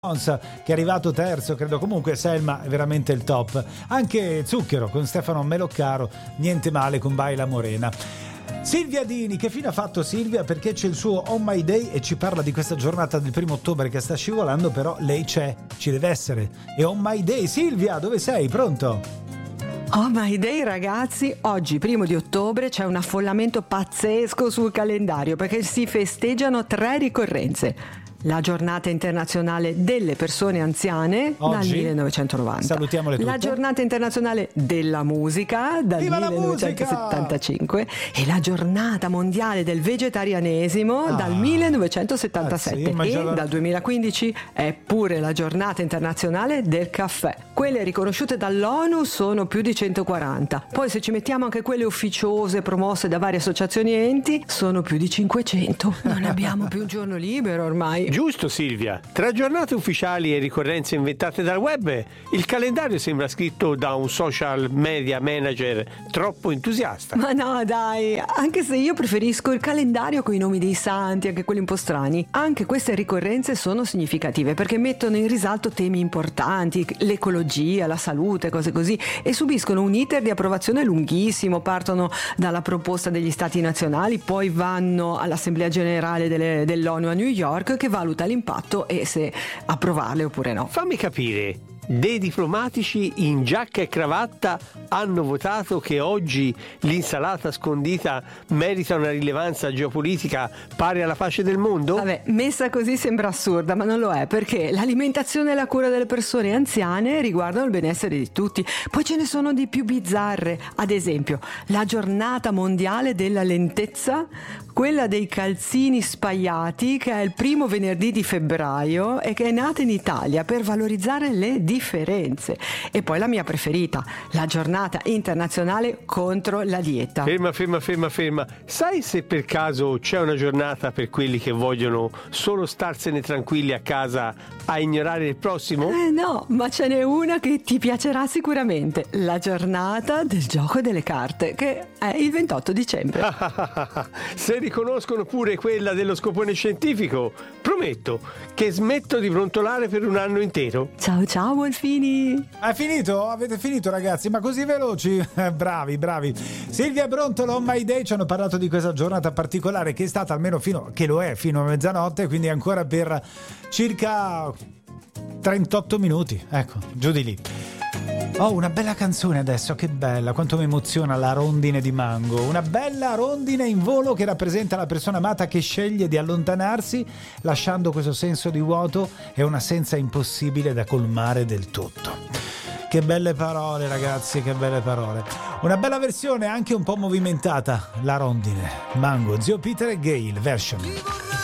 che è arrivato terzo, credo. Comunque Selma è veramente il top. Anche Zucchero con Stefano Meloccaro, niente male con Baila Morena. Silvia Dini, che fine ha fatto Silvia? Perché c'è il suo On My Day e ci parla di questa giornata del 1° ottobre che sta scivolando, però lei c'è, ci deve essere. E On My Day, Silvia, dove sei? Pronto? Oh my day ragazzi, oggi 1° ottobre c'è un affollamento pazzesco sul calendario perché si festeggiano 3 ricorrenze. La giornata internazionale delle persone anziane oggi, dal 1990. Salutiamole tutte. La giornata internazionale della musica dal Viva 1975 e la giornata mondiale del vegetarianesimo dal 1977 e dal 2015 è pure la giornata internazionale del caffè. Quelle riconosciute dall'ONU sono più di 140. Poi se ci mettiamo anche quelle ufficiose promosse da varie associazioni e enti sono più di 500. Non abbiamo più un giorno libero ormai. Giusto Silvia, tra giornate ufficiali e ricorrenze inventate dal web, il calendario sembra scritto da un social media manager troppo entusiasta. Ma no dai, anche se io preferisco il calendario con i nomi dei santi, anche quelli un po' strani, anche queste ricorrenze sono significative perché mettono in risalto temi importanti, l'ecologia, la salute, cose così, e subiscono un iter di approvazione lunghissimo, partono dalla proposta degli stati nazionali, poi vanno all'Assemblea Generale dell'ONU a New York che valuta l'impatto e se approvarle oppure no. Fammi capire, dei diplomatici in giacca e cravatta hanno votato che oggi l'insalata scondita merita una rilevanza geopolitica pari alla pace del mondo? Vabbè, messa così sembra assurda, ma non lo è, perché l'alimentazione e la cura delle persone anziane riguardano il benessere di tutti. Poi ce ne sono di più bizzarre, ad esempio la giornata mondiale della lentezza, quella dei calzini spaiati, che è il primo venerdì di febbraio e che è nata in Italia per valorizzare le differenze. E poi la mia preferita, la giornata internazionale contro la dieta. Ferma. Sai se per caso c'è una giornata per quelli che vogliono solo starsene tranquilli a casa a ignorare il prossimo? No, ma ce n'è una che ti piacerà sicuramente, la giornata del gioco delle carte, che è il 28 dicembre. Se riconoscono pure quella dello scopone scientifico, prometto che smetto di brontolare per un anno intero. Ciao Wolfini. Hai finito? Avete finito ragazzi? Ma così veloci? bravi. Silvia e Brontolo On My Day ci hanno parlato di questa giornata particolare che è stata almeno fino a mezzanotte, quindi ancora per circa 38 minuti, ecco, giù di lì. Oh, una bella canzone adesso, che bella, quanto mi emoziona la rondine di Mango. Una bella rondine in volo che rappresenta la persona amata che sceglie di allontanarsi lasciando questo senso di vuoto e un'assenza impossibile da colmare del tutto. Che belle parole ragazzi, che belle parole. Una bella versione anche un po' movimentata, la rondine. Mango, Zio Peter e Gail version.